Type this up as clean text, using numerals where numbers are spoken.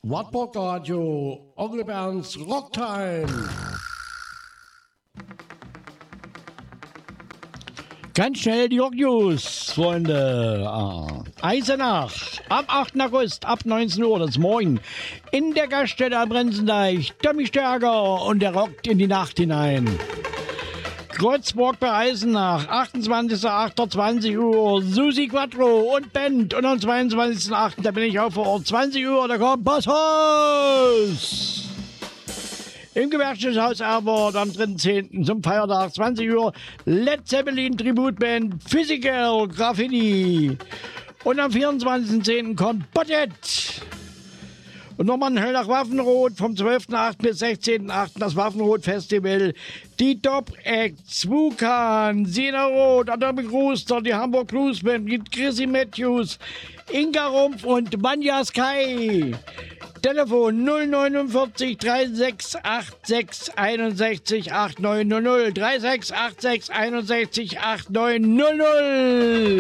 Wartburg Radio, Onkel Bernds Rocktime. Ganz schnell die Rock-News, Freunde. Eisenach, am 8. August, ab 19 Uhr, das ist morgen, in der Gaststätte am Renzendeich, Tommy Stärker und der rockt in die Nacht hinein. Kreuzburg bei Eisenach, 28.08.20 Uhr, Susi Quattro und Band. Und am 22.08., da bin ich auch vor Ort, 20 Uhr, da kommt Basshaus. Im Gewerkschaftshaus Erfurt am 3.10. zum Feiertag, 20 Uhr, Led Zeppelin Tributband, Physical, Graffiti. Und am 24.10. kommt Bottet. Und nochmal in Höllach Waffenrot vom 12.08. bis 16.08. das Waffenrot-Festival. Die Top-Acts, Wukan, Sina Roth, Atomic Rooster, die Hamburg Blues Band mit Chrissy Matthews, Inga Rumpf und Vanya Sky. Telefon 049 3686 61 8900 3686 61 8900.